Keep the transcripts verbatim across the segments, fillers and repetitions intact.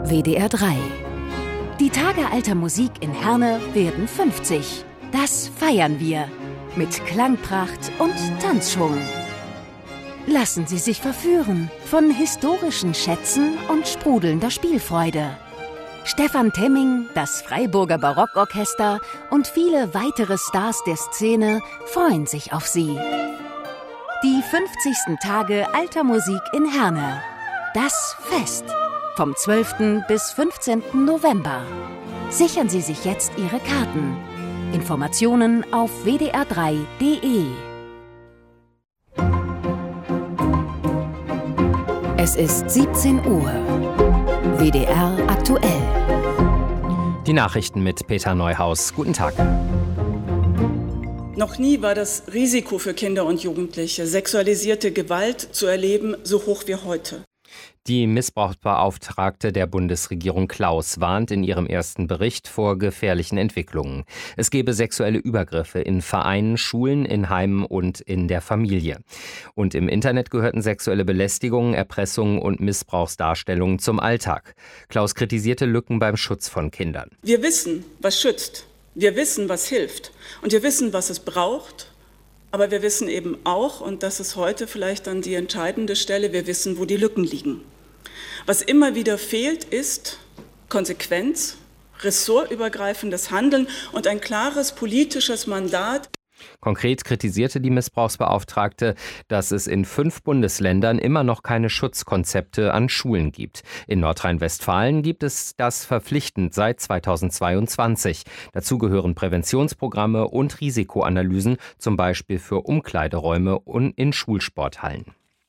W D R drei. Die Tage alter Musik in Herne werden fünfzig. Das feiern wir mit Klangpracht und Tanzschwung. Lassen Sie sich verführen von historischen Schätzen und sprudelnder Spielfreude. Stefan Temming, das Freiburger Barockorchester und viele weitere Stars der Szene freuen sich auf Sie. Die fünfzigsten Tage alter Musik in Herne. Das Fest. Vom zwölften bis fünfzehnten November. Sichern Sie sich jetzt Ihre Karten. Informationen auf w d r drei punkt d e. Es ist siebzehn Uhr. W D R aktuell. Die Nachrichten mit Peter Neuhaus. Guten Tag. Noch nie war das Risiko für Kinder und Jugendliche, sexualisierte Gewalt zu erleben, so hoch wie heute. Die Missbrauchsbeauftragte der Bundesregierung Klaus warnt in ihrem ersten Bericht vor gefährlichen Entwicklungen. Es gebe sexuelle Übergriffe in Vereinen, Schulen, in Heimen und in der Familie. Und im Internet gehörten sexuelle Belästigungen, Erpressungen und Missbrauchsdarstellungen zum Alltag. Klaus kritisierte Lücken beim Schutz von Kindern. Wir wissen, was schützt. Wir wissen, was hilft. Und wir wissen, was es braucht. Aber wir wissen eben auch, und das ist heute vielleicht dann die entscheidende Stelle, wir wissen, wo die Lücken liegen. Was immer wieder fehlt, ist Konsequenz, ressortübergreifendes Handeln und ein klares politisches Mandat. Konkret kritisierte die Missbrauchsbeauftragte, dass es in fünf Bundesländern immer noch keine Schutzkonzepte an Schulen gibt. In Nordrhein-Westfalen gibt es das verpflichtend seit zweitausendzweiundzwanzig. Dazu gehören Präventionsprogramme und Risikoanalysen, zum Beispiel für Umkleideräume und in Schulsporthallen.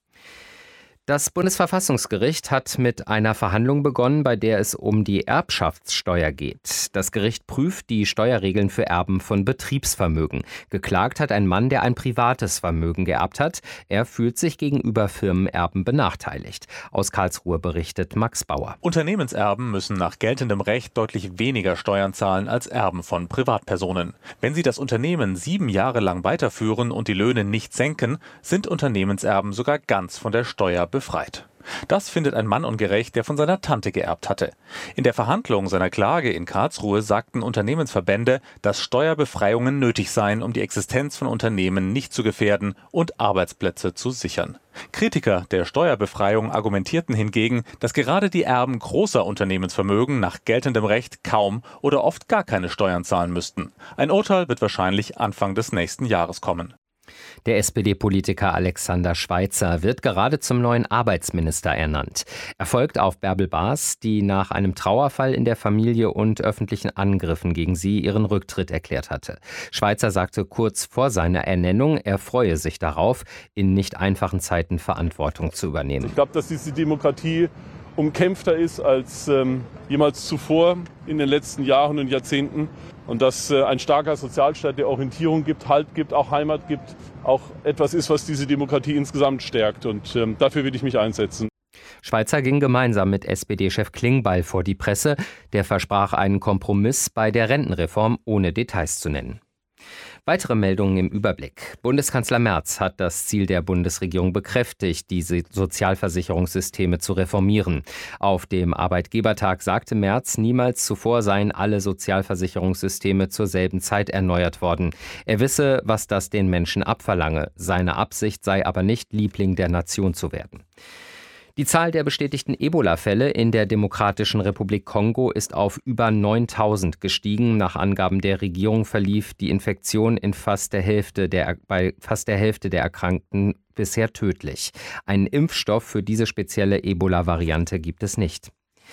Das Bundesverfassungsgericht hat mit einer Verhandlung begonnen, bei der es um die Erbschaftssteuer geht. Das Gericht prüft die Steuerregeln für Erben von Betriebsvermögen. Geklagt hat ein Mann, der ein privates Vermögen geerbt hat. Er fühlt sich gegenüber Firmenerben benachteiligt. Aus Karlsruhe berichtet Max Bauer. Unternehmenserben müssen nach geltendem Recht deutlich weniger Steuern zahlen als Erben von Privatpersonen. Wenn sie das Unternehmen sieben Jahre lang weiterführen und die Löhne nicht senken, sind Unternehmenserben sogar ganz von der Steuer befreit. befreit. Das findet ein Mann ungerecht, der von seiner Tante geerbt hatte. In der Verhandlung seiner Klage in Karlsruhe sagten Unternehmensverbände, dass Steuerbefreiungen nötig seien, um die Existenz von Unternehmen nicht zu gefährden und Arbeitsplätze zu sichern. Kritiker der Steuerbefreiung argumentierten hingegen, dass gerade die Erben großer Unternehmensvermögen nach geltendem Recht kaum oder oft gar keine Steuern zahlen müssten. Ein Urteil wird wahrscheinlich Anfang des nächsten Jahres kommen. Der S P D-Politiker Alexander Schweitzer wird gerade zum neuen Arbeitsminister ernannt. Er folgt auf Bärbel Baas, die nach einem Trauerfall in der Familie und öffentlichen Angriffen gegen sie ihren Rücktritt erklärt hatte. Schweitzer sagte kurz vor seiner Ernennung, er freue sich darauf, in nicht einfachen Zeiten Verantwortung zu übernehmen. Ich glaube, dass diese Demokratie umkämpfter ist als ähm, jemals zuvor in den letzten Jahren und Jahrzehnten. Und dass äh, ein starker Sozialstaat, der Orientierung gibt, Halt gibt, auch Heimat gibt, auch etwas ist, was diese Demokratie insgesamt stärkt. Und ähm, dafür will ich mich einsetzen. Schweitzer ging gemeinsam mit S P D-Chef Klingbeil vor die Presse. Der versprach einen Kompromiss bei der Rentenreform, ohne Details zu nennen. Weitere Meldungen im Überblick. Bundeskanzler Merz hat das Ziel der Bundesregierung bekräftigt, diese Sozialversicherungssysteme zu reformieren. Auf dem Arbeitgebertag sagte Merz, niemals zuvor seien alle Sozialversicherungssysteme zur selben Zeit erneuert worden. Er wisse, was das den Menschen abverlange. Seine Absicht sei aber nicht, Liebling der Nation zu werden. Die Zahl der bestätigten Ebola-Fälle in der Demokratischen Republik Kongo ist auf über neuntausend gestiegen. Nach Angaben der Regierung verlief die Infektion in fast der Hälfte der, bei fast der Hälfte der Erkrankten bisher tödlich. Einen Impfstoff für diese spezielle Ebola-Variante gibt es nicht.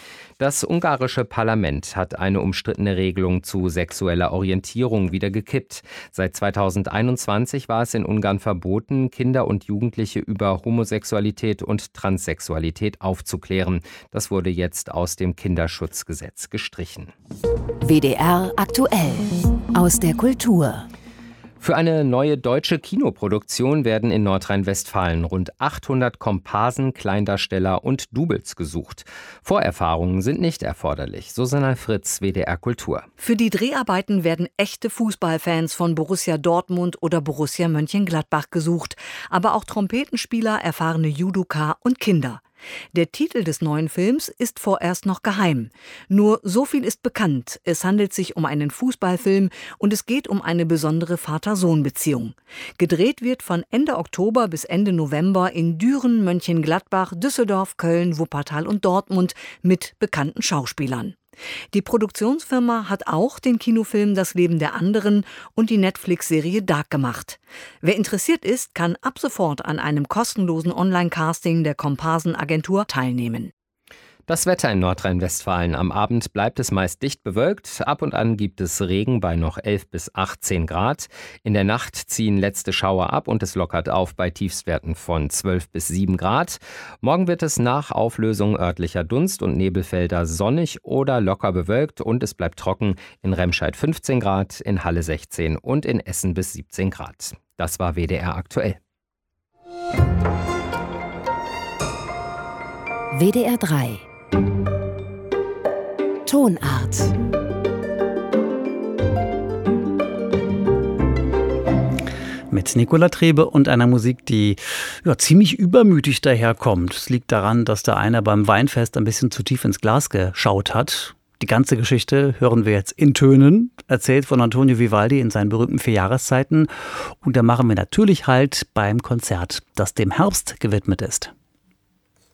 Das ungarische Parlament hat eine umstrittene Regelung zu sexueller Orientierung wieder gekippt. Seit zweitausendeinundzwanzig war es in Ungarn verboten, Kinder und Jugendliche über Homosexualität und Transsexualität aufzuklären. Das wurde jetzt aus dem Kinderschutzgesetz gestrichen. W D R aktuell aus der Kultur. Für eine neue deutsche Kinoproduktion werden in Nordrhein-Westfalen rund achthundert Komparsen, Kleindarsteller und Doubles gesucht. Vorerfahrungen sind nicht erforderlich. Susanne Fritz, W D R Kultur. Für die Dreharbeiten werden echte Fußballfans von Borussia Dortmund oder Borussia Mönchengladbach gesucht. Aber auch Trompetenspieler, erfahrene Judoka und Kinder. Der Titel des neuen Films ist vorerst noch geheim. Nur so viel ist bekannt. Es handelt sich um einen Fußballfilm und es geht um eine besondere Vater-Sohn-Beziehung. Gedreht wird von Ende Oktober bis Ende November in Düren, Mönchengladbach, Düsseldorf, Köln, Wuppertal und Dortmund mit bekannten Schauspielern. Die Produktionsfirma hat auch den Kinofilm Das Leben der anderen und die Netflix-Serie Dark gemacht. Wer interessiert ist, kann ab sofort an einem kostenlosen Online-Casting der Komparsenagentur teilnehmen. Das Wetter in Nordrhein-Westfalen. Am Abend bleibt es meist dicht bewölkt. Ab und an gibt es Regen bei noch elf bis achtzehn Grad. In der Nacht ziehen letzte Schauer ab und es lockert auf bei Tiefstwerten von zwölf bis sieben Grad. Morgen wird es nach Auflösung örtlicher Dunst- und Nebelfelder sonnig oder locker bewölkt und es bleibt trocken. In Remscheid fünfzehn Grad, in Halle sechzehn und in Essen bis siebzehn Grad. Das war W D R aktuell. W D R drei Tonart. Mit Nicola Trebe und einer Musik, die ja, ziemlich übermütig daherkommt. Es liegt daran, dass da einer beim Weinfest ein bisschen zu tief ins Glas geschaut hat. Die ganze Geschichte hören wir jetzt in Tönen, erzählt von Antonio Vivaldi in seinen berühmten vier Jahreszeiten. Und da machen wir natürlich halt beim Konzert, das dem Herbst gewidmet ist.